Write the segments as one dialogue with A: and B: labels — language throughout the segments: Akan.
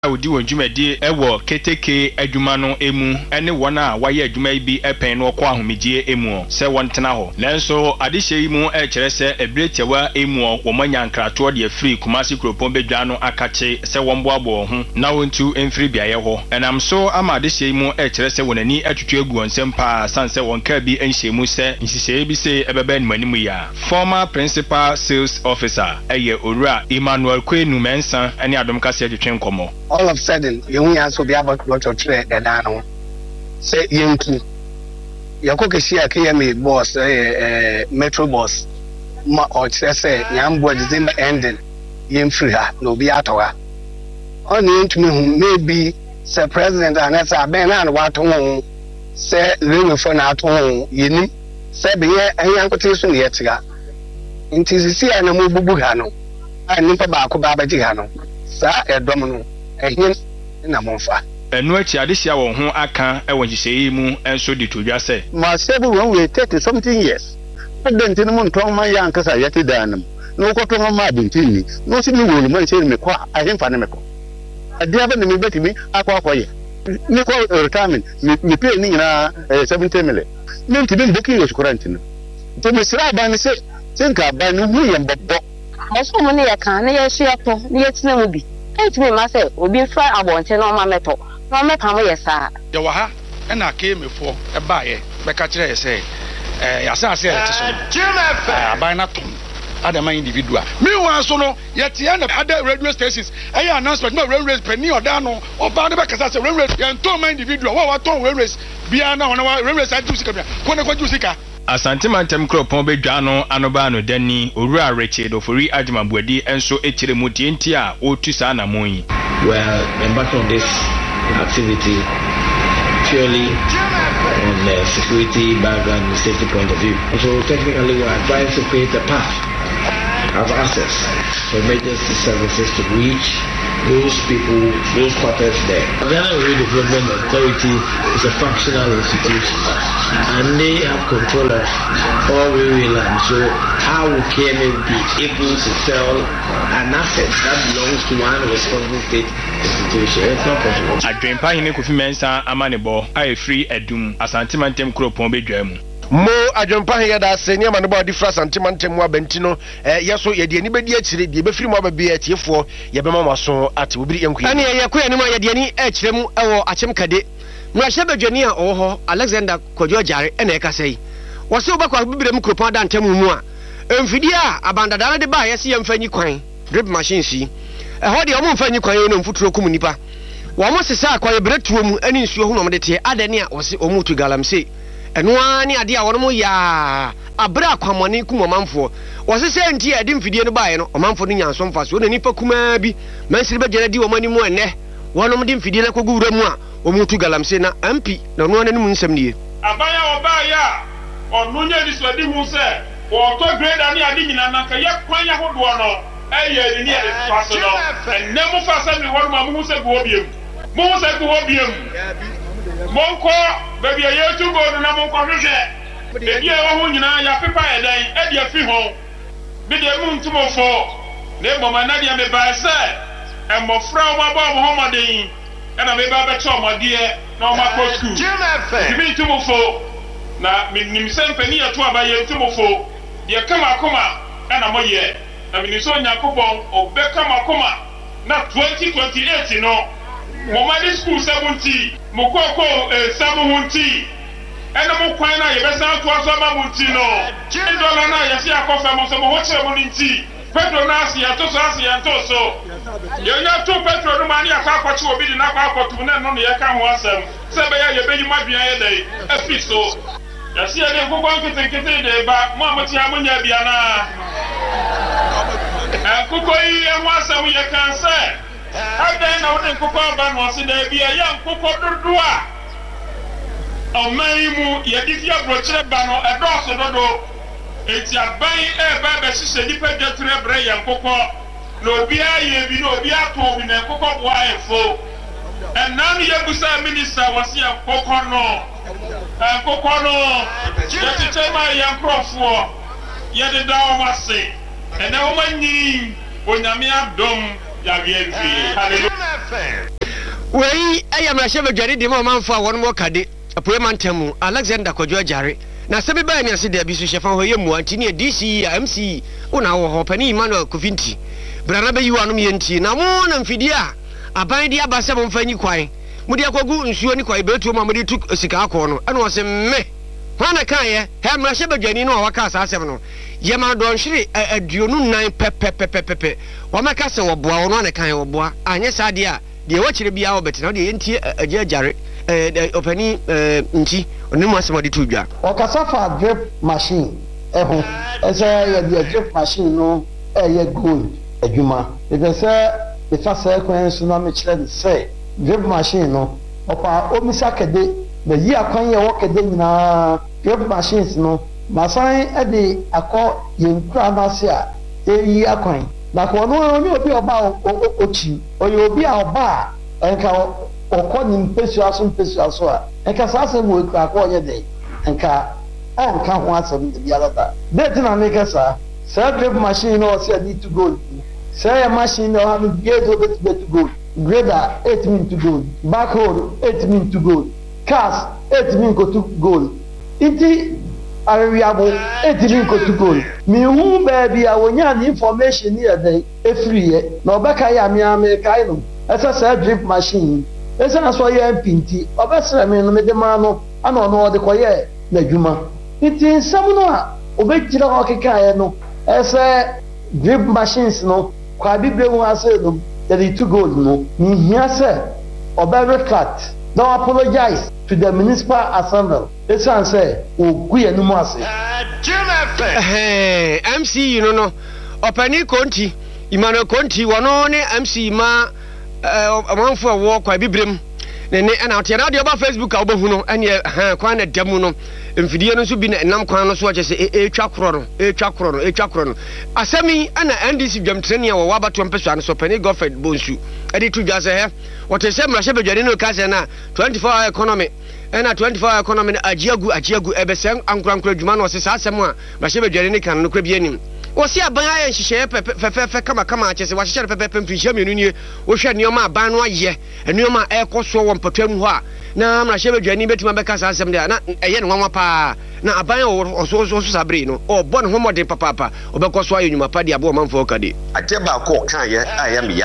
A: Odi won dwumadi ewo keteke adwuma no emu ene won a waye adwuma bi epen no kɔ ahomegye emu se won tena ho nanso adehye mu kire se ebretewa emu wo manya nkrato de afiri Kumasi Kropon bedwa no akache se won boabo ho na wontu emfiri biaye ho enam so ama adehye mu kire se wonani atwetwe agu onsem pa sanse won ka bi enhyemu se nhihye bi se ebeba animanimu ya former principal sales officer eye Owura Emmanuel Kwenu Mensa ene adom kase atwetwe nkomo.
B: All of a sudden, you also be able to trade the dano. Say, Yankee, Yakokia KMA boss, Metro boss, or say, Yambo December ending, Yamfria, no be at all. Only to me who may be, Sir President, and as I been on what home, say, living for not home, you need, say, be a young petition yet. In TCC and a Mubugano, and Nipabaco Babajihano, Sir, a domino. Na monfa enu achi adehia wo ho aka e wonhyehyei mu enso de todwa se
C: ma sebu won we 30 something years adenti no monton man ya nkasa yati danam no koto no ma adenti no si ni wolu man se me kwa ahemfa ne me ko adia ba ne me betimi akwa akoye ni ko retirement me pay ni nyina 70 million ni ntibi boki yo kurant no to me sira ba ne se nka ba no hu ye mbobbo
D: aso mo ne ya kan ne ya hia to ne ya tina mu bi me ma say obi fra abonte no ma meto no me pam yesa
E: de wa ha na ka emefo e ba ye be ka kire say ya sa say te so aban na to adama individual me wan so no ye tie na other radio stations e ya announcement ma radio penny oda no oba de be ka say radio ye to ma individual wa to radio bia na wona radio sa ju sika bia ko ne ko ju sika
A: Asante Mantem Kropon bedwa no anoba no dani Owura Richard Ofori Ajimabuadi enso ekire mu tienti a otu sa na monyi.
F: Well, embarked on this activity purely on the security background and safety point of view. So technically we are trying to create a path of access for emergency services to reach those people, those quarters there. The Ghana Redevelopment Authority is a functional institution and they have control of all railway land. So how can it be able to sell an asset that belongs to one responsible state institution? It's not possible.
A: Adwempa hine Kofi Mensa amanebo a free edum Asante Mantem Kropon bedwa mu.
G: Mo adwempa he da se niam ne ba different sentimental mu abantino yeso ye de ni bedi akire de be firi mu ababia tiefo ye be mama so ate obiri enku
H: ani ye ko ani ma ye de ni akire mu ewo achem kade mu ahye badwani a owo ho Alexander Kodjo Jare ena e ka sei wo se obakwa bibire mu Kropon da ntam mu a emfidi a abandada de ba ye se ye mfanyi kwan drip machine si ho de o mu mfanyi kwan no mfuturo kum nipa wo mo sesa akwa ye bretuo mu ani nsuo hu no mo de te adani a wo se o mu tu galamse eno ani ade a wono ya abra kwamone kumomanfo wose se nti ade mfidie no bae no omanfo no nyanso mfaso na nipa kuma bi mansiri begere di womani mu enne wono de mfidie na kogura mu a omutu galamse na MP na no ananim nsam nie
I: abaya obaya onu nya di so di hu se wo to grade ani ade nyina na ka ye kwan ya hodo no eye ni e faso no enne mu fasa mi wono ma mu hu se go obiem mu hu se go obiem Monko baby ya tu go na monko hwehwe baby ya wo nyina ya pepa edan e dia fi ho bi de mu ntumo fo na mama na dia me ba se e mofra o ma ba mo homoden e na me ba be cho modie na o ma ko school bi ntumo fo na nim sempe ni ya tu aba ya ntumo fo de kama koma e na moye na mi so nyakobon o be kama koma na 2028 no Momadi school 70 mukoko 70 ena mo kwan na ye besa to aso ma munti no $10 na ye si akofa mo so mo hoche mo nti petro na asi ya to so asi ya to so ye nya to petro no mani aka akwachi obi di na akwa akwotu na no ye ka ho asem se be ya ye be yima dua ye dai afi so ya si ya de gogo nkete de ba mo amoti ha munya bia na kuko yi e ho asem ye kan se Adan na won kokko ba no se da bia ya kokko dodua o mai mu ye di fia brochire ba no e do so dodo eti aban e ba ba sise di pe detre bre ya kokko no bia ye bi no bia to bi na kokko bo a efo enam ye busa minister wasi ya kokko no ye ti chema ya krofo ye de da o mase ene o manyi onyame adom ya bien fi hallelujah
H: wei ɛyɛ mmarahyɛ badware deɛ ma ɔmanfo a wɔnom wɔkade apoe mantam Alexander Kwadwo Agyare na sɛ bɛbaa ne ase da bi so hyɛ fa hɔ yɛ mmua nti ne DC a MC wona wɔ hɔ pani Emmanuel Kofinti bra na bɛyi wanom yɛ nti na mo na mfidie a aban de aba sɛ momfa nyi kwan mode akɔgu nsuo ne kwae bɛtuo ma mode tu sika akɔ no ɛne ɔsɛ mme hɔ na kaeɛ hɛ mmarahyɛ badwani no a waka saa asɛm no yɛma dɔnhwere aduonu nan pɛpɛpɛpɛpɛ wɔmɛka sɛ wɔboa ɔno ana kaeɛ wɔboa anyɛ saa deɛ a deɛ wɔkyerɛ biara wɔbɛtena wo deɛ yɛntie agye agyare ɔpani nti ɔne mu asɛm ɔde to dwa
J: ɔkasa fa drip machine ɛho ɛsɛ yɛde drip machine no ɛyɛ gold adwuma ɛfɛ sɛ ɛfa sɛ kwan so na mekyerɛ ne sɛ drip machine no ɔpa ɔmisa kɛde na yi akwan yɛ wɔ kɛde nyinaa drip machines no masan ɛde akɔ yɛn kura n'ase a ɛyi akwan na kɔ no ɔnyɛ obi ɔba ɔkyi ɔyɛ obi a ɔba a nka ɔkɔ ne mpesua so a nka saa asɛm wɔ ekura akɔ ɔnyɛ dɛ nka ɔnka ho asɛm de biara da date na meka saa drip machine no ɔsɛ ɛde to gold sɛ yɛ machine no ɔha no grade obɛtumi to gold grader 8 min to gold backhoe 8 min to gold cars 8 min to gold nti ariabo 8 min to gold mihu baabi a wonya ne information ni yɛdɛ efiriye na ɔbɛka yɛ amiame kai no ɛsɛ sɛ drip machine ɛsɛ na so yɛ mpinti ɔbɛsrɛ me no mede maa no ana ɔno ɔde kɔyɛ n'adwuma nti nsɛm no a ɔbɛgyina hɔ kekaeɛ no ɛsɛ drip machines no kwa bibre hu ase no yɛde to gold no mihia sɛ ɔbɛretract na apologize to the municipal assembly ɛsiane sɛ ɔgu yɛ no mu ase
H: MC no ɔpani Konti Emmanuel Konti wɔno ne MC ma ɔmanfo a wɔwɔ kwa bibrem ne ɛna ɔteɛ na deɛ ɔba Facebook a wobɛhu no ɛneɛ kwan na da mu no mfidie no nso bi na ɛnam kwan no so ɔkyɛ sɛ ɛtwa korɔ no asɛm yi ɛna NDC dwamtrani a wɔwɔ abatoɔ mpɛsoa no so pani Godfred Bonsu ɛde to dwa sɛ hɛ wɔte sɛ mmarahyɛ badwade no ka sɛ na 24-hour economy ɛna 24-hour economy no agyeagu ɛbɛsɛ ankorankora adwuma no ɔsɛ saa asɛm a mmarahyɛ badwade no ka no nokora bi anim wɔsi aban ayɛ nhyehyɛeɛ fɛfɛɛfɛ kamakama akyɛ sɛ wɔahyehyɛ no pɛpɛpɛ mfirinhyia mmienu nie wɔhwɛ nneɔma aban no ayɛ nneɔma a ɛrekɔ soɔ wɔ mpatwa mu hɔ a na mmarahyɛ badwani bɛtumi bɛka saa asɛm deɛ na ɛyɛ ne nwanwa paa na aban a ɔso saa bere no ɔbɔ ne ho mmɔden papaapa ɔbɛkɔ so ayɛ nnwuma pa de aboɔ ɔmanfoɔ ka de
C: adeɛ baako ɔkaeɛ a ɛyɛ meya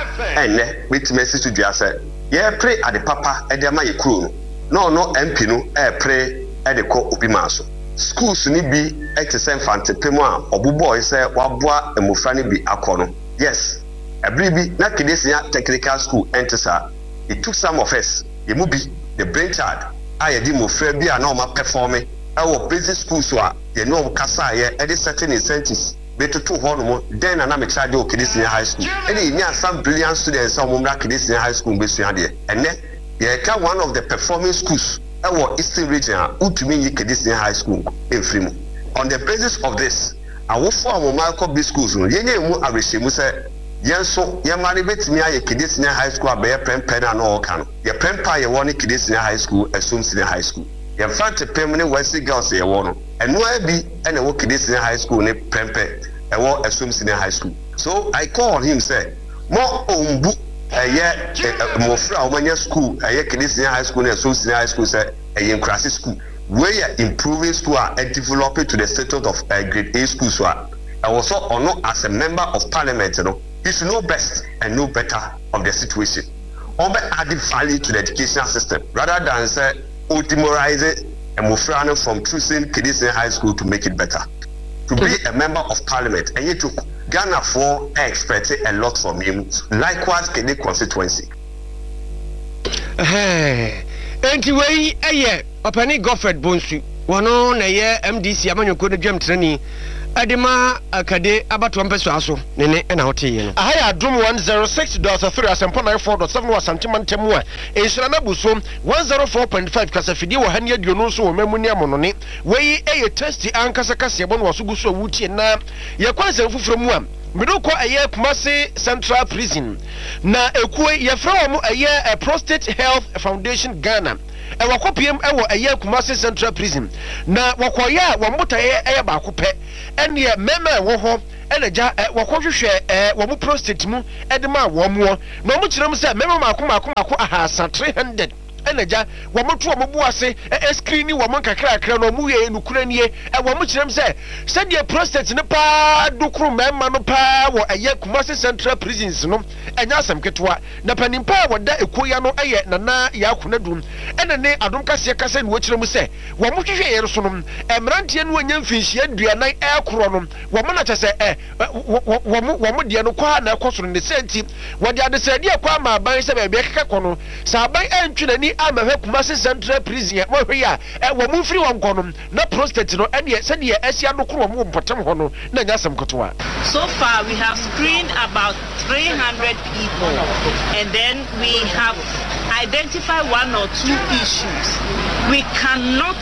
C: ɛnnɛ bɛtumi asi so dua sɛ yɛpere ade papa ɛde ama yɛ kuro no na ɔno MP no ɛɛpere ɛde kɔ obi maa so schools ni bi ɛte sɛ mfantepem a ɔbobɔɔ sɛ waboa mmofra no bi akɔ no yes ɛbere bi na Kedesia technical school ɛnte saa it took some of us yɛmu bi the brainchild a yɛde mmofra bi a na ɔma performe ɛwɔ basic schools a yɛne ɔm kasaeɛ ɛde certain incentives bɛtoto hɔ no mu then na mekyerɛ de wɔ Kedesia high school ɛne yɛnya some brilliant students a ɔmommra Kedesia high school bɛsua deɛ ɛnɛ yɛka one of the performing schools ɛwɔ Eastern region a utumi yi Kedesia high school ɛmfiri mu on the basis of this awofo a wɔn akɔ bi schools no yɛnyɛ mu awerɛhyɛmu sɛ yɛn nso yɛma ne bɛtumi ayɛ Kedesia high school a bɛyɛ prɛmpɛ no a na ɔɔka no yɛ prɛmpɛ a yɛwɔ ne Kedesia high school ɛsom senior high school yɛmfa ntepɛm ne Wesley girls yɛwɔ no ɛnoa bi ɛna ɛwɔ Kedesia high school ne prɛmpɛ ɛwɔ ɛsom senior high school so I call on him sɛ mo ɔmbu ɛyɛ mmɔfra a wɔmanya school ɛyɛ Kedesia high school ne ɛsom senior high school sɛ ɛyɛ nkurase school we are improving school and developing to the status of grade A school so also ono as a member of parliament, you know, he should know best and know better of the situation. On be adding value to the educational system rather than say demoralize it and move from choosing Kedesia High School to make it better. To be a member of parliament and yet to Ghana for expected a lot from him. Likewise, Kede constituency.
H: Anyway, Opani Godfred Bonsu, one on a MDC Amanyoko de Gem Training. Adema akade abatu ampeso aso nene na hote
G: ahaya drum 106.3 asempo 94.7 wasantimantem a enhyira na buso 104.5 kasafidi wo hania duonu so wo mamuni amonone wei eye testy ankasa kase ebo no waso guso wutie na ye kwanse fufuro mu a medoko eye Kumasi Central Prison na ekuo ye fra wo eye Prostate Health Foundation Ghana wakopiem ewo eye Kumasi Central Prison na wakoya wo mbotaye eye ba akopɛ ene mema wo ho energy wakɔhwehwɛ wɔn prostate mu edema wɔn na wɔn kyerɛ mu sɛ mɛmɛ mako ahasa 300 energy wɔn to wɔn bu ase screen wɔn kakrakra na wɔn yɛ nukura nie wɔn kyerɛ mu sɛ sɛdeɛ prostate ne paa dukuru mɛmma no paa wɔ ɛyɛ Kumasi Central Prisons no ɛnya asɛm ketewa na panimpa wɔda ekoya no ɛyɛ nana yakuna dum ɛna ne adom kase kase ne wɔkyerɛ mu sɛ wɔn hwehwɛ yɛ so no mmeranteɛ no wɔnya mfinhyia aduanan ɛkorɔ no wɔn na kyɛ sɛ wɔn deɛ no kɔ na ɛkɔ soro ne sɛnti wɔde adesɛdeɛ kɔ ama aban sɛ baabi ɛkeka kɔ no sɛ aban ɛntwe n'ani amahwɛ Kumasi Central Prison wɔhwɛ yɛ a wɔn mfiri wɔn kɔ no na prostate no ɛneɛ sɛdeɛ ɛsi adokoro wɔn mpɔtam hɔ no na nya asɛm ketewa.
K: So far we have screened about 300 people and then we have identified 1 or 2 issues. We cannot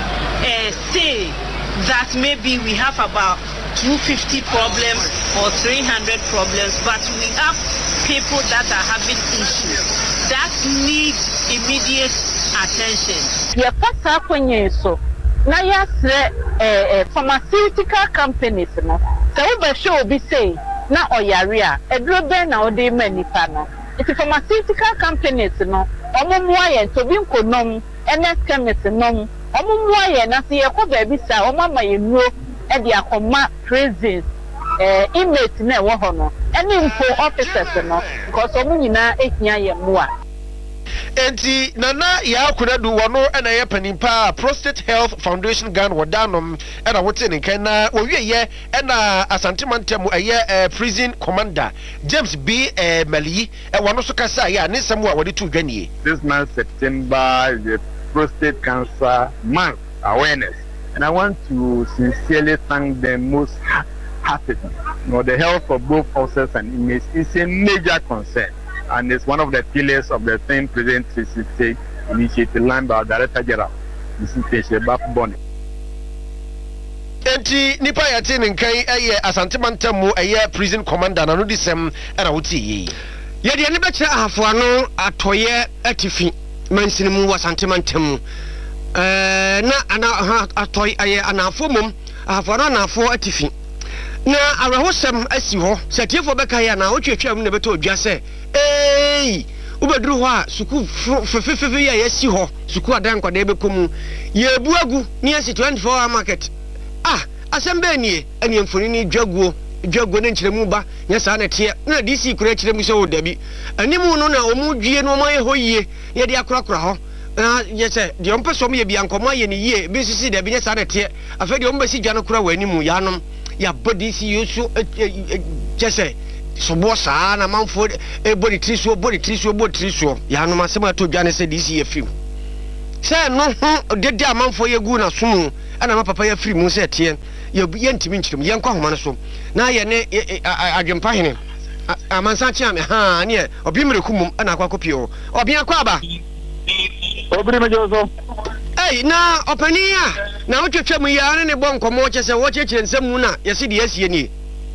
K: say that maybe we have about 250 problems or 300 problems, but we have people that are having issues that need immediate attention.
L: Yeah, so now yes, pharmaceutical companies no. So we show be say na oyaria edrobe na ode manipa no. It's pharmaceutical companies no. Omo moye to bi nkonom NS chemist nom. Omo moye na se yekọ baabi sa omo amayenuro e de akoma prisons inmates na wo ho no. Eni mpo officers no because omo nyina ehia ye moa.
G: Enti nana ya kunadu wono ena ye panimpa Prostate Health Foundation Gan wadanom ena wote ne kan na wowie ena asantemantemu eye prison commander James B Mali wono so kasa ya ne nsɛm a wode to dwanie.
M: This month September is a prostate cancer month awareness, and I want to sincerely thank them most heartedly. The health of both officers and inmates is a major concern, and it's one of the pillars of the Thing Prison 360 initiative led by our Director General, Mr. Shebaf Bonnet.
G: Enti nipa yate ne nkan eye asantemantam eye prison commander na no disem era wuti yi. Ye de ne be kire ahafo ano atoye atifi mansinimu wasantemantam na ana atoy eye anafo mum ahafo ano anafo atifi. Na arahosem asi ho setiefo beka ya na otwetwam ne beto odwa se ubeduru ho a suku fefefe ya yasi ho suku adan kwada ebekomu ye buagu ni asi 24 hour market asembe nie ene mfoni ni dwaguo ne nkyeremu ba nya sa na tie na DC kura kyeremu se wo dabi animu no na omu dwie no ma ye ho yie ye de akorakora ho ye se de ompeso me ye bia nkomo ye ni yie bi sisi dabi nya sa na tie afa de ombesi dwa no kura wa animu ya nom ya body si yusu jese so bossa na manfo body trisuo ya no masema to dwane se DC afim se no ho dede amanfo ye gu na sumu ana ma papa ya free mu se tie ye ntimi nchirim ye nkwa homa no so na ye ne adwempa hene amansa chia me ha ne obi mrekum ana akwa kopio obi akwa aba
M: obiri mejozo
G: na opania na wotwetwa mu ya ne bo nkomo che se wo chechire nsam mu na ye se de asie ni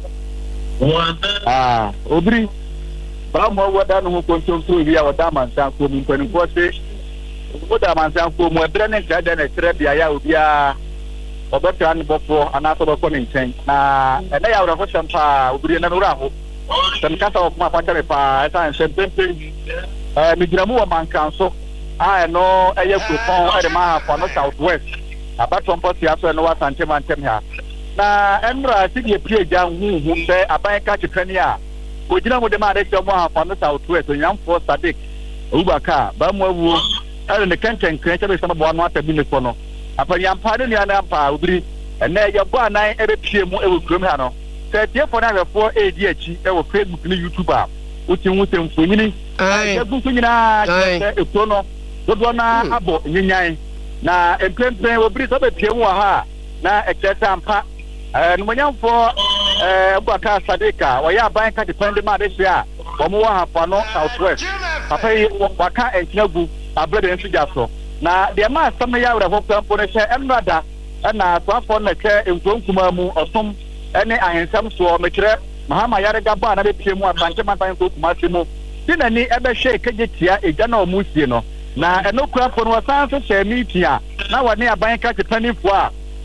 M: obiri ba mo wada no ho kontonto wi ya wada mansa ko mu mpani ko se wada mansa ko mu ebre ne kada na tere bia ya obi a obetra ne bofo anaso bofo ne nchen na ene ya wura ko champa obiri na wura ho tem kasa o kuma pa tere pa esa nsempe mi giramu wa mankanso no eye kupon e ma for no southwest abaton poti aso no wasantemantem ha na emra sidi epieja hu se aban ka chepani a ogina mo de ma de mo ha for no southwest onyamfo sadik ubaka ba mo awu ele ne kenten kren chebe sama bo no atabi ne no apanya mpade ne ana mpa obiri ene ye bo anan ebe pie mu ewu krom ha no se tie for na refo edi achi ewo Facebook ne YouTube a uti hu se mfonyini e gu nyina e to no dodo na abo nyenyan na empempe obiri so be pie mu ha na eketa mpa no manyamfo Baka Sadika wa ya ban ka depend ma de hia omo wa hafa no southwest papa yi waka enkiagu abrede nsu jaso na de ma asam ya wura hokam po ne hye emrada na twafo na ke enkonkuma mu osom ene ahensam so mekire mahama yarega ba na be pie mu asante mantan ko kuma semu dinani ebe hye kejetia eja na omusie no na enokura po no wasan so hye mitia na wone aban ka dependifo a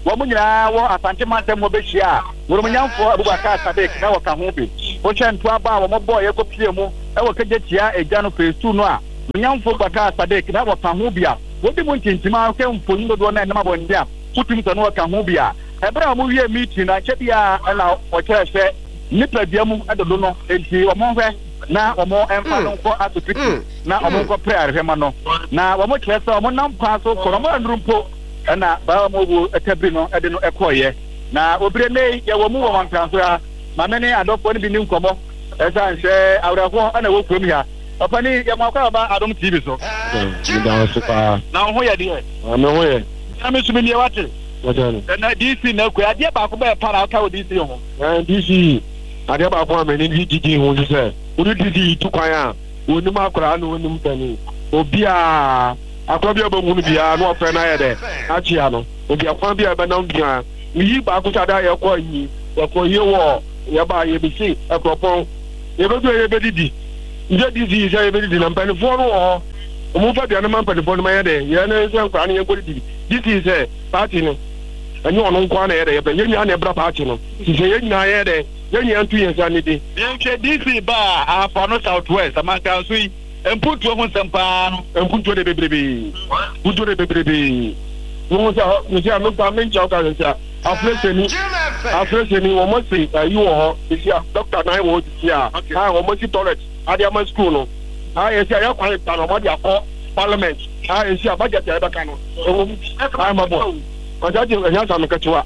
M: wɔn nyinaa wɔ asante mantam wɔ bɛhyia wɔrɔmnyamfoɔ Abubakar Sadiq na wɔka ho bi wɔhyɛ ntoa ba a wɔn bɔɔ yɛkɔ pie mu ɛwɔ kagye tia agya no phase 2 no a nyamfoɔ Abubakar Sadiq na wɔka ho bi a wɔde mu ntintima kɛ mfonyin dodoɔ na ɛnam abɔnde a wotum sɛ no wɔka ho bi a ɛberɛ a wɔwie meeting na kyɛ bia ɛna wɔkyerɛ sɛ nipa bia mu ɛdodo no enti wɔn hwɛ na wɔn ɛmfa no nkɔ asopiti na wɔn nkɔ pɛ arehwɛma no na wɔn kyerɛ sɛ wɔn nam paa so kɔ wɔn anuru mpo ɛna baa wɔn wo ɛtɛbi no ɛde no ɛkɔɔyɛ na obire ne yɛ wɔn mu wɔ wɔn nkanso ya maame ne adɔfoɔ no bi ne nkɔmɔ ɛsan hyɛ awurafoɔ ɛna ɛwɔ kurom ha papa ni yɛ mo akɔ aba adom TV so na ho yɛ deɛ na ho yɛ na me sumi ne wate na DC na kɔ adeɛ baako bɛɛ para aka wɔ DC ho
N: DC adeɛ baako a mɛni ni didi ho sɛ wodi didi tu kwan a wonim akora na wonim tani obi a akora bi abɔ hunu bia na ɔfɛ na yɛ dɛ akyia no obi akwan bi a bɛnam bia yi baako sa da yɛ kɔ yi yɛkɔ yie wɔ yɛba yɛbɛsi ɛkɔpɔn yɛbɛdu yɛbɛdidi nje didi sɛ yɛbɛdidi na mpanimfoɔ no wɔ hɔ ɔmo fa bia no ma mpanimfoɔ no ma yɛ dɛ yɛn ne sɛ nkora no yɛnkɔ didi didi sɛ paati no ɛnyɛ ɔno nko ana yɛ dɛ yɛbɛ yɛn nyinaa na ɛbra paati no sisɛ yɛn nyinaa yɛ dɛ yɛn nyinaa ntu yɛn nsa ne de.
M: yɛnhwɛ DC ba ahafa no south west amanka so yi mputuo ho nsɛm paa no
N: mputuo de bebrebe mputuo de bebrebe wɔn sɛ nsi a mepa menkyɛw ka sɛ afreseni wɔn mo si ayi wɔ hɔ esi a doctor nan wɔ hɔ sisi a wɔn mo si toilet adiama school no yɛsi a yɛkwan ta no wɔn de akɔ parliament yɛsi a budget a yɛbɛka no ɛwɔ mu ma bɔ ɔjɔ ti ɛnya sanu kɛtewa.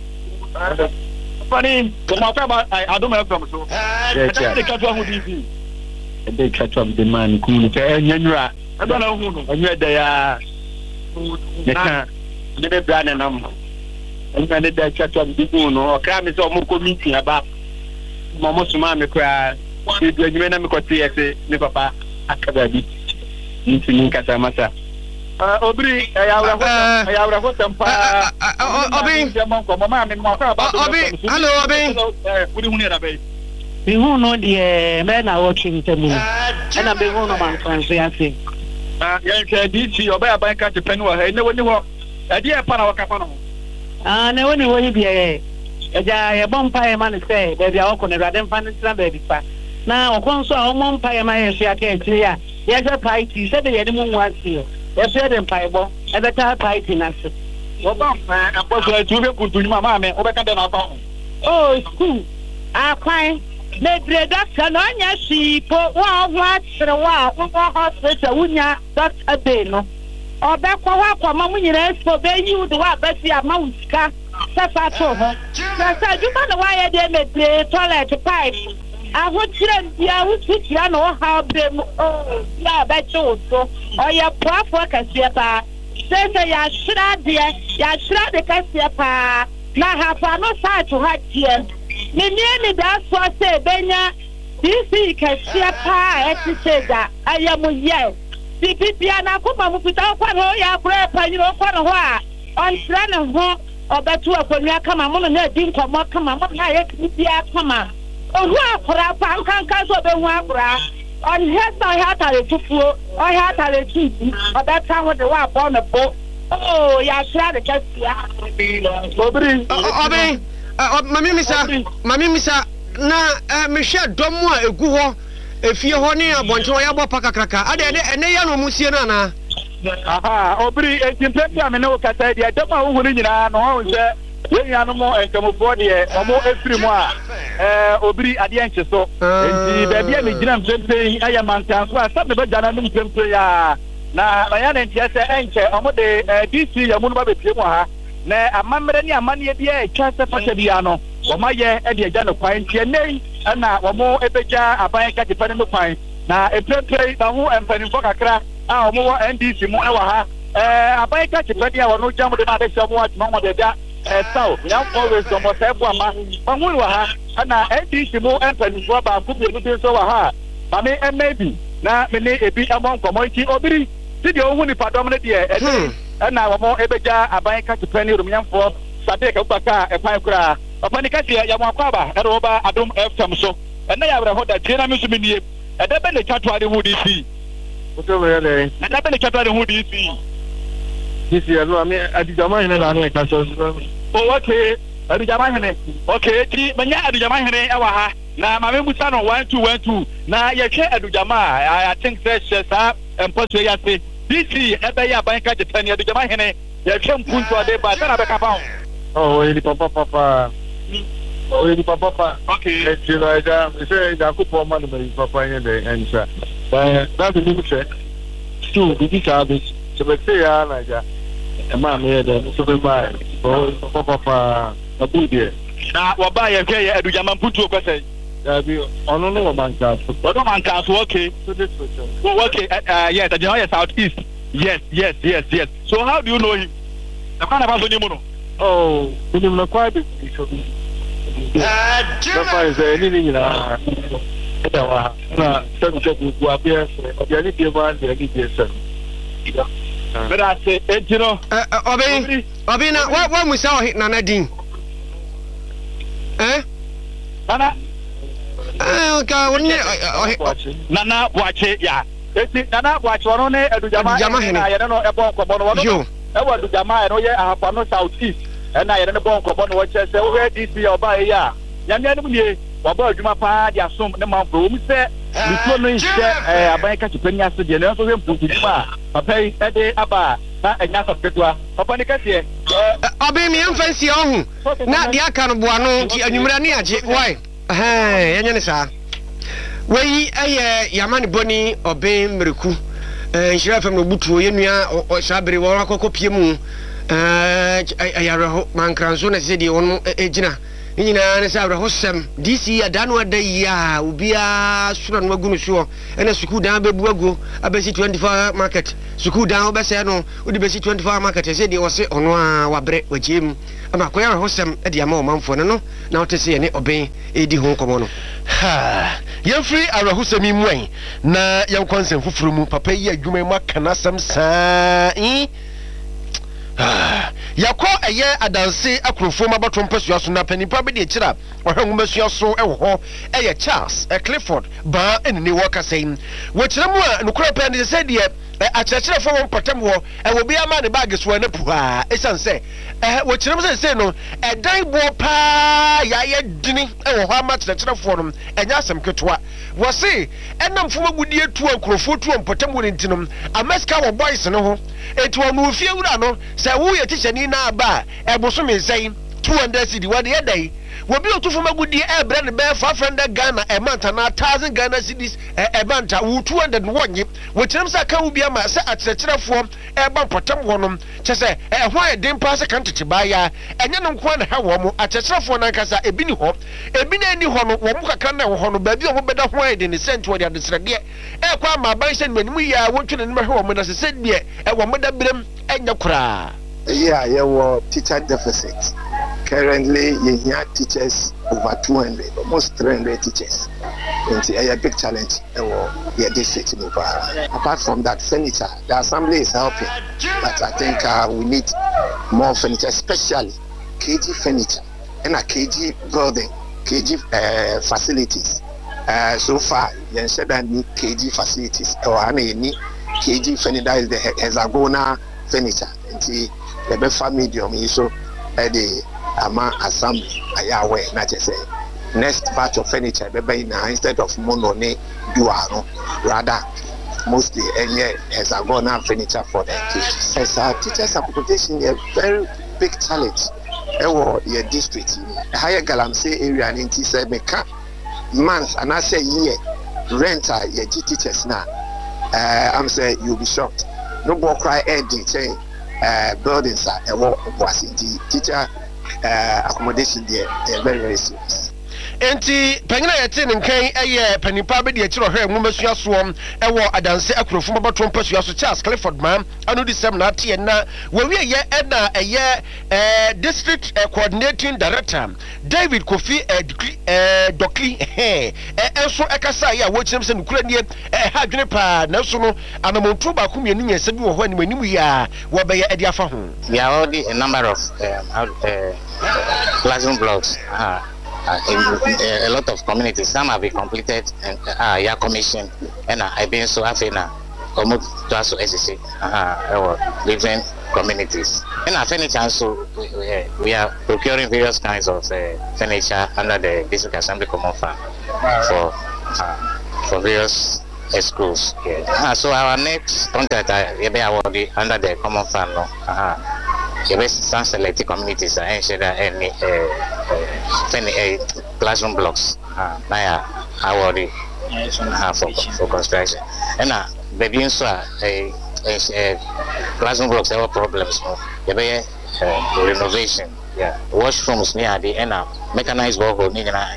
M: fani wɔn akɔ aba adum fm so ɛdɛ de kɛtewa ho DC.
N: ɛdɛ kɛtewa de maa ni kun ni sɛ ɛnyɛ nwura
M: ɛdɛ na hu no
N: ɛnyɛ dɛ yaa
M: na
N: ne bɛ bila ne nam ɛnyɛ ne dɛ kɛtewa de kun no ɔkra mi sɛ ɔmo kɔ meeting aba ma ɔmo suma mi koraa edu enyimɛ na mi kɔ te ɛsɛ ne papa aka baabi nti ni nkasa masa.
M: obiri ayawurafo sɛm paa
H: Obi hello Obi
M: wodi hu ne da bɛyi
O: bihu no deɛ mɛ na wɔtwe ntɛmu no ɛna bihu no mankanso yɛase
M: yɛnhwɛ DC ɔbɛyɛ aban ka kyepɛ no wɔ ha ɛnɛ wɔni hɔ ɛdeɛ pa na wɔkafa no ho
O: na wɔne wɔ yi biɛ agya yɛbɔ mpaeɛ ma no sɛ baabi a wɔkɔ no awurade mfa no tena baabi pa na ɔkɔ nso a ɔmmɔ mpaeɛ ma yɛ so aka akyiri a yɛhwɛ party sɛde yɛde mu nwu aseɛ yɛfrɛ de mpaebɔ ɛbɛta party no ase
M: wɔba ɛbɔ so atu wobɛkuntu nnwuma maame wobɛka dɛ no aba ho
O: school akwan medire doctor na ɔnyɛ hwee po wo a ɔho akyere wo a wowɔ hospital wonya doctor bay no ɔbɛkɔ hɔ akɔma mo nyinaa expo bɛyi wo de wo abɛsi ama wo sika sɛ fa to ho sɛ sɛ adwuma na woayɛ deɛ medire toilet pipe ahokyerɛ mbia wotutua na ɔhaw brɛ mu bia bɛkye wo so ɔyɛ poafoɔ kɛseɛ paa sɛ sɛ yɛahyerɛ de kɛseɛ paa na hafa no saa to ha teɛ mennie ne daa soɔ sɛ ɛbɛnya DC kɛseɛ paa a ɛte sɛ da ɛyɛ mo yɛ bibibia na akoma mu fita wokɔ ne hɔ yɛ akorɔ ɛpanyini wokɔ ne hɔ a ɔntrɛ ne ho ɔbɛto akonnwa kama mo no na adi nkɔmmɔ kama mo na ayɛ bibia kama ohu akora pa nkanka so be hu akora on hesa atare tufuo o ya atare tufu obeta ho de wa bo no bo ya hra de kasia
H: obiri mami misa na mehwe dom a egu ho efie ho ne abonche ho ya bo pakakraka ade ene ya no musie na na
M: obiri entimpempi amene o kasa dia dom a wo hu ni nyina no ho se yɛnua mo nkamofo deɛ ɔmo efiri mu a obiri adeɛ nkye so nti baabi a megyina mpempen ayɛ mankanso a sɛ mebɛgya no nom mpempen a na ɔyɛ ne nteɛ sɛ ɛnkyɛ ɔmo de DC yɛ mu no ba bɛpie mu ha na amammerɛ ne amanneɛ bi a ɛtwa sɛ fasa bia no wɔmayɛ ɛde agya no kwan nti ɛnɛ ɛna wɔmo ɛbɛgya aban kakyepɛ no kwan na ɛpirɛpirɛ na ho mpanimfoɔ kakra a ɔmo wɔ NDC mu ɛwɔ ha aban kakyepɛ deɛ wɔno gya mo de ma adɛhyɛ mo atuma mo de da so young always so much ama mangu wa ha ana NDC mu empanifo ba ku bi bi so wa ha ma me maybe na me ne ebi amon komonti obiri ti de ohun ni padom ne de na wo mo ebeja aban ka tepani rumyamfo sade ka baka e pan kura papa ni ka se ya mo akwa ba e ro ba adom FM so na ya wra hoda tie na me so me nie e da be ne twatoade hu DC
N: o to we le
M: e da be ne twatoade hu DC
N: DC ya no ami adijama ina na na ka so
M: Oh, okay. Adujama okay, ti manya Adujama hene ewa ha. Na mame musa no 1212. Na ye hwe Adujama I think say sa emposo ya say DC ebe ya banka de tani Adujama hene ye hwe mpunto ade ba na be ka fa.
N: Oh, eli papa. Oh, eli papa.
M: Okay.
N: You know, say da ku po man be papa yen de answer. That is me say. Two the service. So be say ya na ja. E ma me de so be buy. Oh, papa. Abudie.
M: Na waba ye hwe ye Adujama mpunto ko say.
N: Dabi ono no banka.
M: Odo manka so okay. Oh, okay. Yes, Adujama Southeast. Yes. So how do you know him? The kind of person you know.
N: Oh, you know quite big. Papa is anything na. Na seven go appear. The only people are the education.
M: But I say, you know,
H: Obi na what we saw hit Nana Din.
M: Nana.
H: Nana
M: watch it, yeah. Nana watch one on Adujama I don't know about Kobono. I want to Jama, I know you have no Southeast. And I don't know about Kobono, what I say, where DC or by ya. Yan Wabo Juma Pa, ya some the month room said, the following a banker to Penya to the answer him to Juma. Papa, Ede Abba, and Yasa Petua. Papa Nicatia.
H: Obi me fancy on. Not the Akan Buano, and Yumrania, why? Hey, Yanisa. We Yamani Bonnie or Bain Meriku. Shira from the Butu, Yemia or Sabri or Copiemu. Mancranzona City on Ejina. Ina Sabra Hossam, DC Adanwa de ya, Ubia Suran Wagunusho, and a Suku down Bebuago, a basic 24 market. Suku down Bassano, with the basic 24 market. I said he was on Wabre with Jim. I'm a queer Hossam at the Amo Mamfono, now to see any obey Edi Hong Komono.
G: Ha! You're free, Arahusami Mway. Na young consent for Frumu, Papa, you may mark Canasam Sa. Yakwa eye adanse akrofo ma batom pesuaso na pani pa be de kira ohwe mesuaso ewo eye Charles Clifford ba enni woka sein wo kira mu a nukura pa ne se de akyerekere fo won patam wo ewo bia ma ne bag so na puha esan se wo kira mu se no edan bo pa ya ye dini ewo ho ama akyerekere fo no enya asem ketwa wo se enam fo magudie tu akrofo tu patam wo ntinom ameska wo boys no ho etu onu fie wura no se wo ye teacher ni na ba eboso me sei 200 cedi what the day we be otu fo magudie e bre ne be 500 Ghana e month na 1000 Ghana cedis e banta wo 200 wonye wo tirem sa ka wo bia ma se akyerɛkyerɛfo e ba potam wonom kyɛ sɛ e ho e den pa se kan tete ba ya enye no nko na ha wo mo akyerɛkyerɛfo na nkasa ebi ni ho ebi na ni ho no wo mo kakra na wo ho no ba bi wo beda ho e de ne sent wo de adesrɛde e kwa ma ban se manimu ya wo twene ne ho mo na se sɛdie e wo mo da brem enya kura.
P: Yeah, teacher deficit. Currently, you hear teachers over 200, almost 300 teachers. It's a big challenge in your district. Apart from that, furniture, the assembly is helping, but I think we need more furniture, especially KG furniture and a KG building, KG facilities. So far, you said that need KG facilities or any KG furniture is the hexagonal furniture. The befa medium so the ama assembly ayawe na say next batch of furniture be na instead of mono ne dual rather mostly any hexagonal furniture for the kids. As our teachers accommodation a very big challenge your district higher galamsey area and inti say meka month and I say year renter your teachers now I'm say you'll be shocked no more cry ending saying buildings are was in the teacher accommodation there very very serious.
G: Enti panyina yete ne nkan eye panipa be de akiro hwe nwomesua so ewo adanse akrofo mabato mpasua so Charles Clifford man anu disem na ate na wawie ye na eye district coordinating director David Kofi Dokli enso ekasa ya wo kyerem se nukura nie ha dwene pa na so no anamontu ba komienu nyesa bi wo ho animu ya wo be ye ade afa ho.
Q: We are already a number of classroom blocks. A lot of communities, some have been completed and yeah, commission, and I've been so happy now. Come to us, SEC, different communities. In our furniture, so we are procuring various kinds of furniture under the District Assembly Common Fund for various schools. So our next contract will be awarded under the Common Fund. Some selected communities are ensure that any classroom blocks awarded for construction. And baby also classroom blocks have problems. Renovation. Washrooms near the end mechanized borehole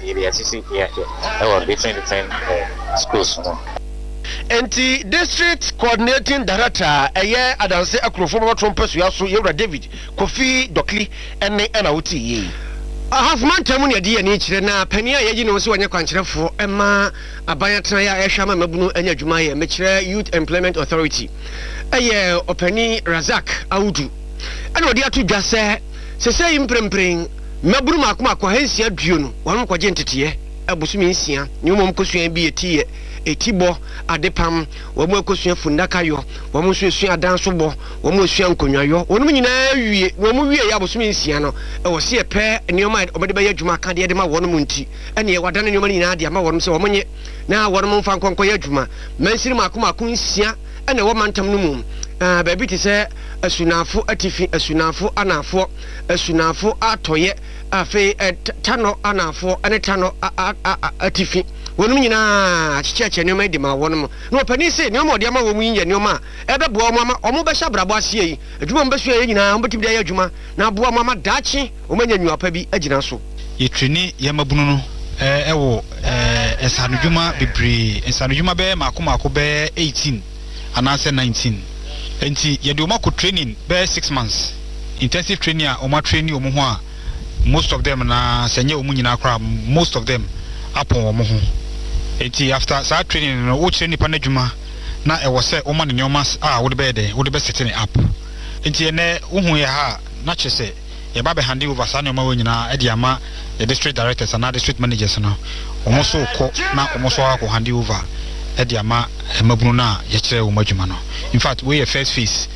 Q: different schools.
G: Enti district coordinating director eye adanse akrofo ma trompe so yaso yewra David Kofi Dokli ene na wuti yi
H: Ahafman tamu ne de ani kire na pani a yeji no so wanya kwankyerefo ema abayatena ya ehwa ma mabunu anya adwuma ye mekire Youth Employment Authority eye opani Razak Audu ene odi atu dwase sese imprempren mabunu makoma kwa hansia duo no won kwaje ntete abusumi nsia nyumom kosua bi etie etibo adepam womo ekosua fundakayo womo susu adansobo womo esua nkonwayo wonum nyina wie womo wie ya bosumi nsia no e wo se epe nioma obede be adwuma ka de ma wonum nti ene ye wadane nioma nyina de ma wonum se womo nye na wonum mfa nkonko ya adwuma mansiri makoma ko nsia ene wo mantam no mu baabi ti se asunafo atifi asunafo anafo asunafo atoye afi tano anafo ane tano atifi wonum nyina chicheche ne ma de ma wonum no pani se ne mo de ma wo mu yin ne ma ebe bo omo be sha brabo ase yi adwuma mbe so yi nyina mbe tibia ya adwuma na bo mama dachi o manya nyuapa bi agina so
R: yetrini ya mabunu no ewo esanudwuma bibri esanudwuma be makomako be 18 anase 19 enti ye de o mako training be 6 months intensive training a o ma training o mo ho a most of them na senye o mu nyina akra most of them upon o mo ho enti after that training no o training pa na dwuma na e wo se o ma ne nyomas wo de be de wo de be setting up enti ene wo hu ye ha na chese ye ba be hand over sa ne o ma wo nyina e de ama the district directors and district managers no o mo so ko na o mo so akọ hand over e de ama mabunu na ye kire wo madwuma no in fact we first phase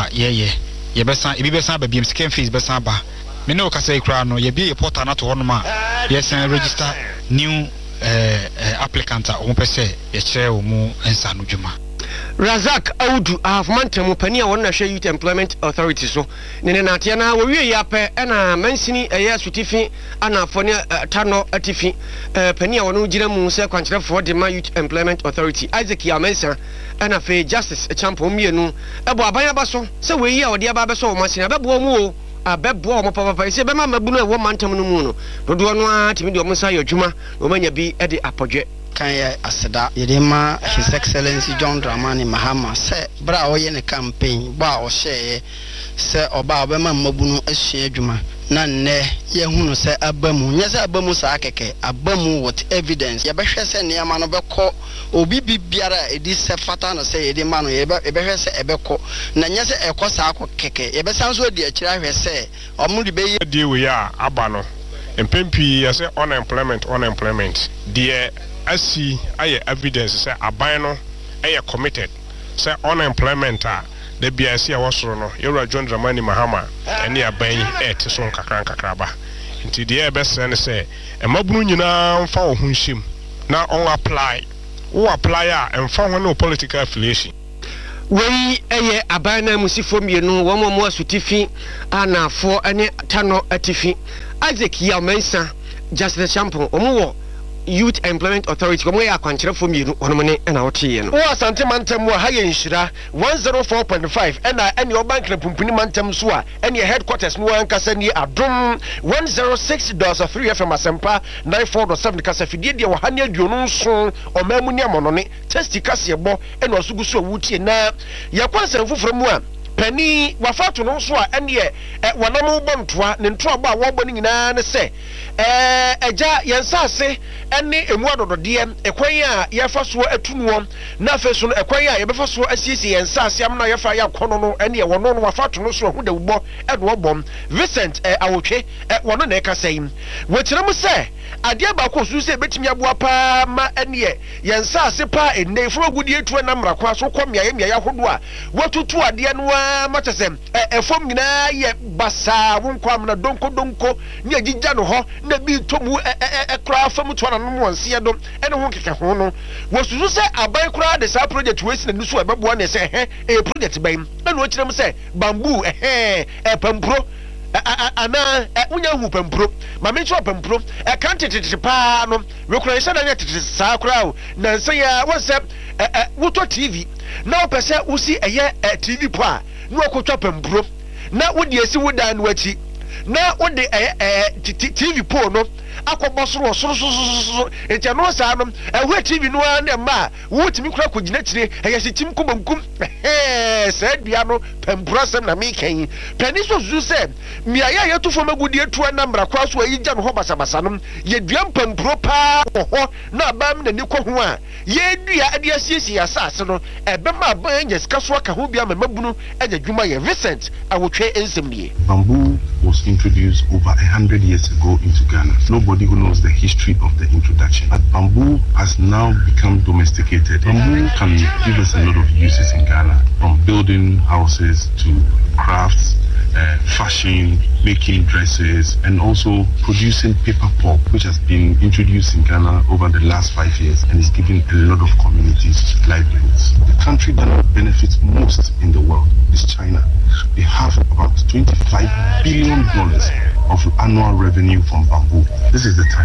R: ye be san e bi be san ba biem second phase be san ba me no kasa ikra no ye bi e portal na to hono ma ye san register new applicant a o pese ye kire wo mu ensa no dwuma
H: Razak Audu Ahafmantamu pani a wonna hwe Youth Employment Authority so ne na ate na wo wie ya pe na mansini eya sutifi ana afone tano atifi pani a wono gira mu se kwankyerefo de ma Youth Employment Authority Isaac Yamensa ana fe Justice Champo mienu ebo abanya baso se we yi a ode aba beso wo masina bebo mu o abebo o mo papa se be ma mabunu e wo mantam no mu no dodo no a timi de o musa yadwuma o manya bi e de apodwe
S: kan aseda yedema His Excellency John Dramani Mahama se bra o ye ne campaign ba o hye se oba obema mabunu asua adwuma na nne ye hunu se abamu nya se abamu sa akeke abamu with evidence ye behwe se ne ama no beko obi bibiara edi se fata no se yedi ma no ye behwe se ebeko na nya se ekosa akokeke ye besan so di akira hwe se omuri be
N: die we ya aba no empempi ye se unemployment die asi aye evidence say aban no aye committed say unemployment the BIC awosoro no yewra John Dramani Mahama ene aban et so nkakra ba nti de e bese ne say emabunu nyina mfa wo hunhim na on apply a emfa ho no political affiliation
H: wei eye aban na musifo mienu wo mo asutifi anafo ene tano atifi Isaac Yamensa Justice Champo omo Youth Employment Authority komo ya kwankyerefo mienu onomne na wotiye no
G: wo asante mantam wa haye nhyira 104.5 ene obank na pumpuni mantam so a ene headquarters no ankasa ni adom 106.3 FM asempa 94.7 kasa fidie de wo hane aduonu nso omamu ni amonone testi kase ebo ene osugu so wutie na yakwansan foforo mu a pani wafatu no so a ene wonam bontoa ne ntoa ba wo bo nyina ne se eja yensase ene emu adodode ekwan a yefa so atunuo na afeso no ekwan a yebefa so asiesie yensase amna yefa ya kono no ene wono no wafatu no so hu da ubo edo obom Vincent awotwe wono na ekasai wetire mu se ade ba ko so se betimi aboa pa ma ene yensase pa ene fro gudi etu na mrakwa so komia ye hodo a watutu ade no nyinaa mata sɛ ɛfam nyinaa yɛ basaa wo nkwam na donko ne agigya no hɔ na bi tomu ɛkora fam to na no wɔnseɛ do ɛne ho keka ho no wɔsusu sɛ aban koraa de saa project wei sina no so ɛbɛboa ne sɛ project bɛn na no kyerɛ m sɛ bamboo pampuro ana unya hu pampuro ma me nso pampuro kan tete paa no rekora yɛ na tete saa koraa o na nsa ya wonsɛ woto TV na opese usi ɛyɛ TV po a na okotwa pampuro na wodi esi wodan no achi na wodi TV po no akɔbɔ soro enti no saa no ɛhɔ TV no na ma wotimi kura kogina kyire ɛyɛ sitim komankum saa dua no pampuro asɛm na mekan pani so zu sɛ miaya yɛto fo magudi etua na mbra kwa so ayi gya no hɔ basabasa no yɛdua pampuro paa hɔ na abam na ni kɔ ho a yɛdua ade asiesie asase no ɛbɛma aban nya sika so aka ho bia ma mabunu anya dwuma yɛ Vincent awotwe ensem nie.
T: Bamboo was introduced over 100 years ago into Ghana. Nobody who knows the history of the introduction. But bamboo has now become domesticated. Bamboo can give us a lot of uses in Ghana, from building houses to crafts, fashion, making dresses, and also producing paper pulp, which has been introduced in Ghana over the last 5 years and is giving a lot of communities livelihoods. The country that benefits most in the world is China. They have about $25 billion of annual revenue from bamboo. This is the time.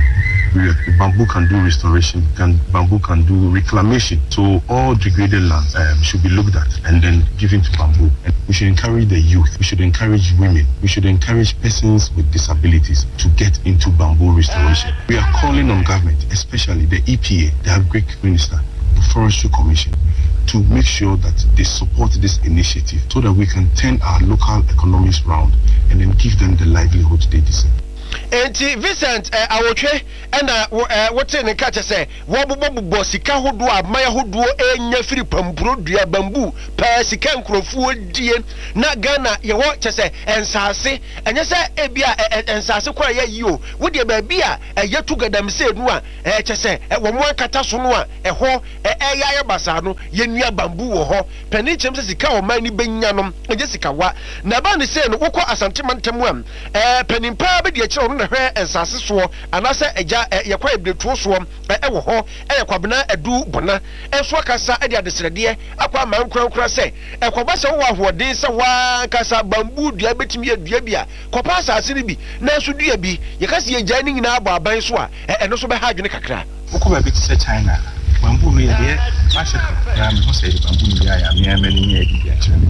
T: Bamboo can do restoration, bamboo can do reclamation. So all degraded lands should be looked at and then given to bamboo. And we should encourage the youth, we should encourage women, we should encourage persons with disabilities to get into bamboo restoration. We are calling on government, especially the EPA, the Agric Minister, the Forestry Commission, to make sure that they support this initiative so that we can turn our local economies round and then give them the livelihood they deserve.
G: Enti Vincent awotwe na wote ne ka kyese wo sika hodo amaya hodo enya firi pampuro dua bambu pa sika nkrofo die na Ghana ye wo kyese ensase enye se ebia ensase kwa ye yio wo de ba bia yetu gadam se nu a kyese wo mo akata so no a ho eya basa no ye nua bambu wo ho pani kyem se sika o man ni benya no enye sika wa na ba ne se no wokɔ asante mantam am pani pa be de kyerɛ no na hwɛ ensase so anase eja yekwa ebretuo so wo ho kwabena adu bona enso akasa ade adesrede akwa man krankra se ekwoba se wo ahoden se wa kasa bambu dua betimi adua bia kopa asase ni bi na enso dua bi yekase yeja ni nyina abo aban so a eno so be ha adwene kakra
T: okoba bi se China bambu no ye de mashe ya me ho se bambu ni ya me amani ni edi ya kyerɛ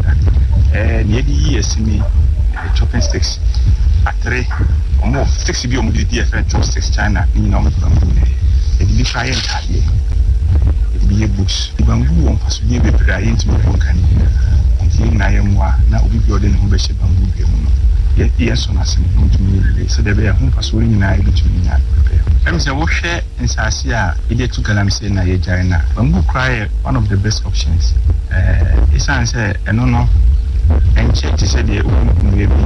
T: da ni edi yi esimi chopping sticks atre omo sticks bi omo di different chopsticks China ni na omo bambu ne edi fry and tade edi ye books bambu on fasudie bebre aye ntimi ko kan nti na ye moa na obi bi ode ne ho be hye bambu bi mu no ye so na se ntimi le se de be ho fasuri ni na ye bitumi nya em se wo hwe nsase a ide tu galam se na ye jare na bambu cry one of the best options isan se eno no enche ti se de o mu ye bi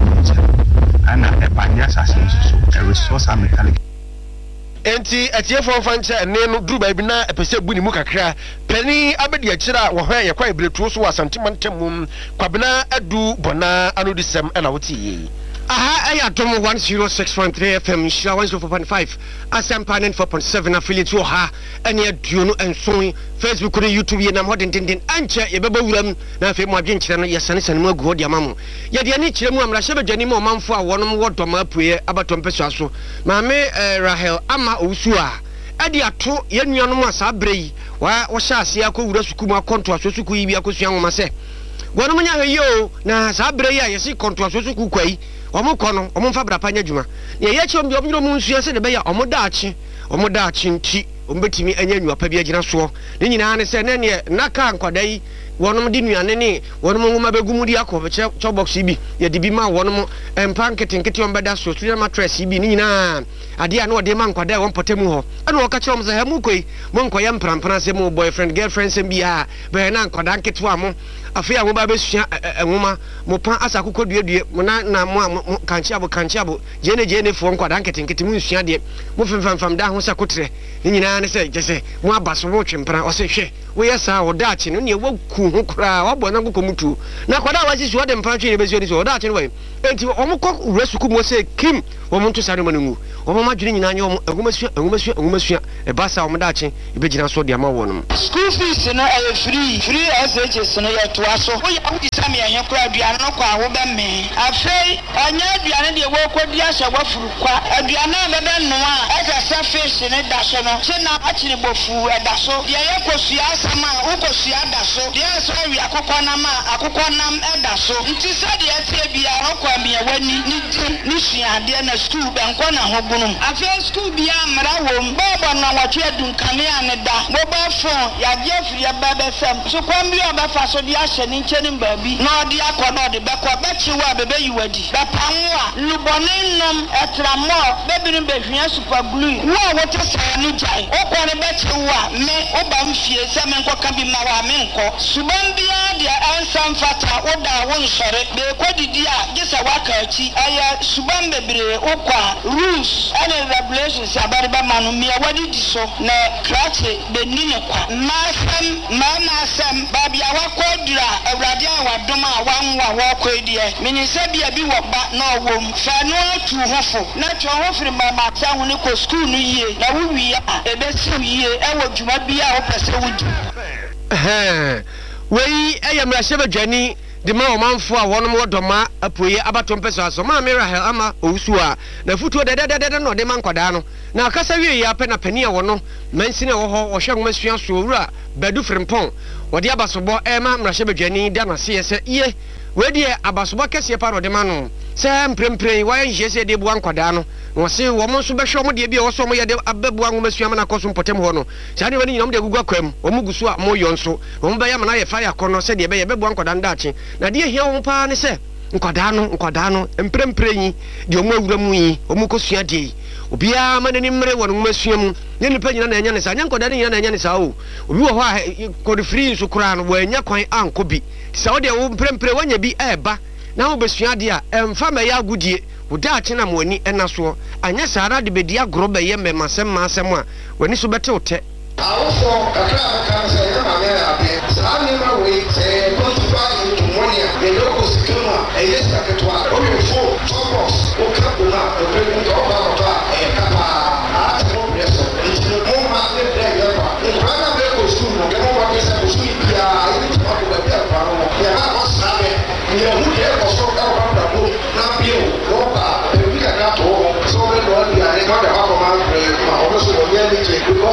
T: ana ebanya asase so a resource and metallic
G: enti etiefo fanche ne no duru ba bi na epese bu ni mu kakra pani abedi akira wo hwe yakwa ebretuo so asantemantam kwabena adu bona anodisem na woti yi aha aya tom 106.3 FM Shira 104.5 Asampa 94.7 affiliate wo ha ene aduo no enson Facebook no YouTube ye nam hodendenden anche ye beba wuram na afi mu adwenkyere no yesane sane mu agu hodi amamu ye de ani kyere mu amra hye badwani mu omamfo a wonom wodom apue abatompeso aso maame Rahel ama owusu a ade ato ye nuanom asa brei wa wo hye ase akowura suku mu akonto aso suku yi bi akosua nwoma se wonom nya hwe yo na sa brei a yesi konto aso suku kwai omo kono omo fa brapa nya dwuma ye ye kyom bi omo mu nsu ase de be ya omo daachi nti omo betimi anya nwapa bi agina so ne nyina ne se ne ne naka nkwadai wonom di nuane ne wonom ngoma begumu di akọ che box bi ye di bi ma wonom empa nketenkete on beda so studio mattress bi ne nyina ade a no de ma nkwadai won potemu ho ana wo ka che om se ha mu koi mo nkoye mprampra se mo boyfriend girlfriend se bi a be na nkwada nketewa mo afi a mo ba besua enwoma mo pan asa kokọ duedue mo na mo kanchi abo jene fo nkwada nketenkete mu nsua de mo femfam da ho se kotre ne nyina ne se je se mo abaso mo twempra o se hwe
H: woyɛ saa ɔdaakye no ne waku ho koraa wabɔ na nkokɔ mu tuo na akwadaa wasi so ɔde mpa ntwe ne bɛsi ɔde so ɔdaakye no wɔ enti ɔmo kɔ wura suku mu sɛ kim ɔmo nto sare ma no ngu ɔmo ma dwene nyinaa nyɛ ɔmo agumasua ɛba saa ɔmo daakye ebɛgyina so de ama wɔ no
U: school fees no ɛyɛ free SHS no yɛ toa so woyɛ wodi sɛ me ɛhɛ kora aduane no kɔ a wobɛmee afei ɔnyɛ aduane deɛ wɔkɔdi ahyɛ wafuru kwa aduane a bɛbɛnoa ɛsɛ sɛ fish ne da so no kye na akyere bofu ɛda so deɛ yɛkɔsua asɛm a wokɔsua da so deɛ ɛsɛ awi akokɔ nam a akokɔ nam ɛda so nti sɛdeɛ ɛteɛ biara wokɔ amiɛw'ani ne di ne suadeɛ na school bɛnkɔ na ho bunum afei school biara mmara wom bɔɔbɔ na wɔtwe adunkanea ne da mobile phone yɛagye afiri ɛba bɛfam so kwan bi a ɔbɛfa so de ahyɛ ne nkyɛne baabi na ɔde akɔ na ɔde bɛkɔ bɛkye wo a bɛbɛyi wadi bɛpam wo a lubɔne nnam ɛtramɔ bɛbiri bɛhwia super glue wo a wote saa no gyae wokɔ ne bɛkye wo a me woba mfie sɛ menkɔka bi ma wo a menkɔ suban biara deɛ ɛnsa mfata woda a wo nsɔre beekɔ didi a gye sɛ woaka akyi ɛyɛ suban bebree wokɔ a rules ɛne regulations abɛde bɛma no mmea wade di so na krakye bɛni ne kwa mmarima asɛm baabi a wakɔ dura awurade a wadom a wanwo a wɔkɔ deɛ menim sɛ bia bi wɔ ba na ɔwɔ mu fa no atu ho fo na twa ho firi mmarima asɛm ho ne kɔ school no yie na wowie a ɛbɛsi wo yie ɛwɔ dwuma bi a wopɛ sɛ wodi
H: wei ɛyɛ mmarahyɛbadwani de ma ɔmanfo a wɔnom wɔdɔma apuoyɛ abato mpɛ so aso maa merahel ama owusu a na futuo dɛdɛdɛdɛ na ɔde ma nkwadaa no na akasa wie yɛ apɛ na pani a wɔ no mansini a wɔ hɔ ɔhwɛ nwoma sua so owura badu frimpɔn wɔde abasobɔ ɛma mmarahyɛbadwani da naseɛ sɛ ye wei deɛ abasobɔ kɛseɛ pa na ɔde ma no sɛ mprempren wɔyɛ nhyehyɛ sɛ de bua nkwadaa no na wɔse wɔn nso bɛhwɛ ɔmo deɛ bi a wɔsɔ ɔmo yɛ de abɛbua nwoma sua ma na akɔ so mpɔtam hɔ no saa nneɛma no nyinaa ɔmo de agugu akwam ɔmo gu so a ɔmo yɔ nso ɔmo bɛyɛ ama no ayɛ fa yɛ akɔ no sɛdeɛ ɛbɛyɛ bɛbua nkwadaa no daakye na deɛ hia wɔn paa ne sɛ nkwadaa no mprempren yi deɛ ɔmo awura mu yi ɔmo kɔsua deɛ yi obiara ma n'ani mmere wɔ no nwoma sua mu ne nipa nyina na ɛnya ne saa nyɛ nkwadaa no nyina na ɛnya ne saa o obi wɔ hɔ a kɔde firi nso koraa no wɔanya kwan ankɔ bi sɛ wodeɛ wo mprempren wanya bi ɛɛba na wobɛsua deɛ a ɛmfa mɛyɛ agodie wodaakye na ma w'ani ɛna soɔ anyɛ saa na de bɛdi agorɔ bɛyɛ mmɛmasɛm ma asɛm a w'ani so bɛte wo tɛ
P: awofoɔ kakra a bɛka sɛ ɛyɛ maame yɛ adeɛ saa nneɛma wei sɛ yɛkɔntuba ntomɔne a yɛde wokɔ sika mu a ɛyɛ sika ketewa wode fo tɔbɔs woka bom a ɛbɛmu nka wɔba kɔtɔ a ɛyɛ kapaa aate mo brɛ so nti no momma ne brɛ yɛba nkora na bɛkɔ sukuu no yɛmɔ wɔde sɛ kɔsukuu biaa yɛde tuma ko baabi a nkora no wɔ yɛma kɔsra me yɛhu deɛ ɛkɔ